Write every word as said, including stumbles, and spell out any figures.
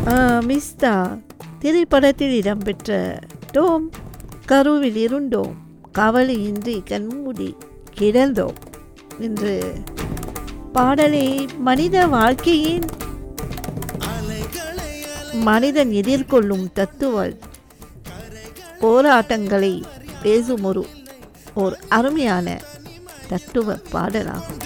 மிஸ்தா திரைப்படத்தில் இடம்பெற்ற டோம் கருவில் இருந்தோம், கவலையின்றி கண்மூடி கிடந்தோம் என்று பாடலை மனித வாழ்க்கையின் மனிதன் எதிர்கொள்ளும் தத்துவ போராட்டங்களை பேசும் ஒரு ஓர் அருமையான தத்துவ பாடலாகும்.